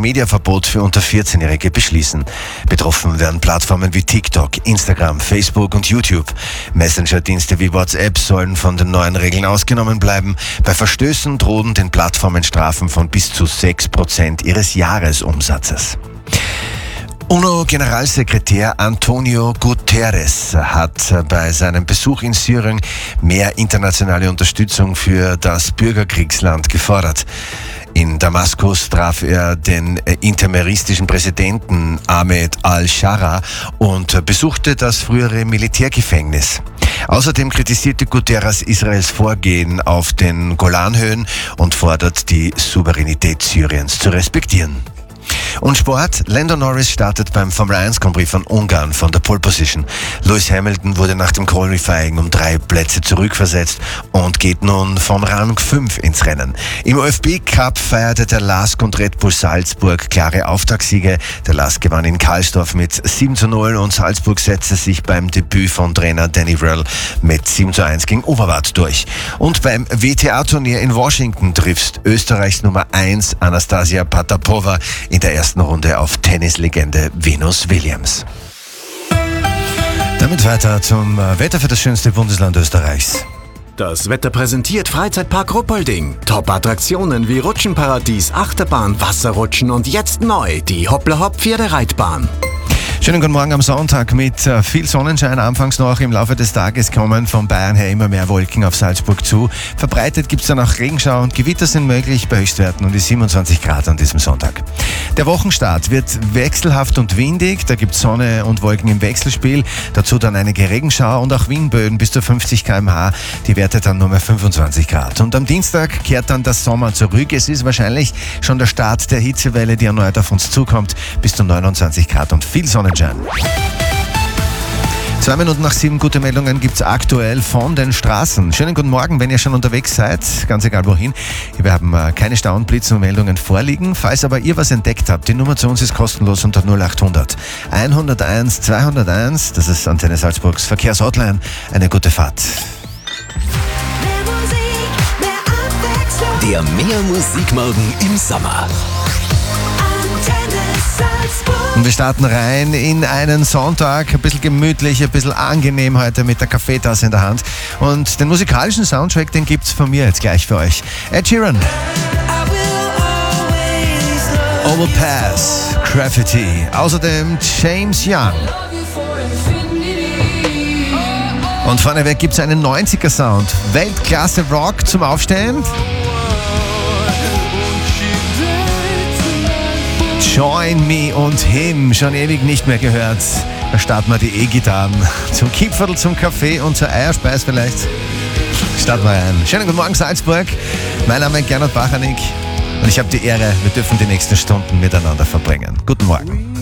Social-Media-Verbot für unter 14-Jährige beschließen. Betroffen werden Plattformen wie TikTok, Instagram, Facebook und YouTube. Messenger-Dienste wie WhatsApp sollen von den neuen Regeln ausgenommen bleiben. Bei Verstößen drohen den Plattformen Strafen von bis zu 6% ihres Jahresumsatzes. UNO-Generalsekretär Antonio Guterres hat bei seinem Besuch in Syrien mehr internationale Unterstützung für das Bürgerkriegsland gefordert. In Damaskus traf er den interimistischen Präsidenten Ahmed al-Shara und besuchte das frühere Militärgefängnis. Außerdem kritisierte Guterres Israels Vorgehen auf den Golanhöhen und fordert, die Souveränität Syriens zu respektieren. Und Sport. Lando Norris startet beim Formel 1 Grand Prix von Ungarn von der Pole Position. Lewis Hamilton wurde nach dem Qualifying um 3 Plätze zurückversetzt und geht nun von Rang 5 ins Rennen. Im ÖFB Cup feierte der LASK und Red Bull Salzburg klare Auftaktsiege. Der LASK gewann in Karlsdorf mit 7:0 und Salzburg setzte sich beim Debüt von Trainer Danny Röll mit 7:1 gegen Oberwart durch. Und beim WTA-Turnier in Washington trifft Österreichs Nummer 1 Anastasia Potapova in der ersten Runde auf Tennislegende Venus Williams. Damit weiter zum Wetter für das schönste Bundesland Österreichs. Das Wetter präsentiert Freizeitpark Ruppolding. Top-Attraktionen wie Rutschenparadies, Achterbahn, Wasserrutschen und jetzt neu die Hoppla-Hopp-Pferdereitbahn. Schönen guten Morgen am Sonntag mit viel Sonnenschein. Anfangs noch im Laufe des Tages kommen von Bayern her immer mehr Wolken auf Salzburg zu. Verbreitet gibt es dann auch Regenschauer und Gewitter sind möglich bei Höchstwerten um die 27 Grad an diesem Sonntag. Der Wochenstart wird wechselhaft und windig. Da gibt es Sonne und Wolken im Wechselspiel. Dazu dann einige Regenschauer und auch Windböen bis zu 50 km/h. Die Werte dann nur mehr 25 Grad. Und am Dienstag kehrt dann der Sommer zurück. Es ist wahrscheinlich schon der Start der Hitzewelle, die erneut auf uns zukommt. Bis zu 29 Grad und viel Sonnenschein. 2 Minuten nach 7 gute Meldungen gibt's aktuell von den Straßen. Schönen guten Morgen, wenn ihr schon unterwegs seid, ganz egal wohin. Wir haben keine Stau und Blitzenmeldungen vorliegen. Falls aber ihr was entdeckt habt, die Nummer zu uns ist kostenlos unter 0800 101 201. Das ist Antenne Salzburgs Verkehrshotline. Eine gute Fahrt. Der Mehr Musikmorgen im Sommer. Und wir starten rein in einen Sonntag, ein bisschen gemütlich, ein bisschen angenehm heute mit der Kaffeetasse in der Hand. Und den musikalischen Soundtrack, den gibt's von mir jetzt gleich für euch. Ed Sheeran, Overpass, Graffiti, außerdem James Young. Und vorneweg gibt's einen 90er-Sound, Weltklasse Rock zum Aufstehen. Join Me und Him, schon ewig nicht mehr gehört. Da starten wir die E-Gitarren. Zum Kipferl, zum Kaffee und zur Eierspeis vielleicht. Starten wir rein. Schönen guten Morgen Salzburg. Mein Name ist Gernot Bachanik und ich habe die Ehre, wir dürfen die nächsten Stunden miteinander verbringen. Guten Morgen.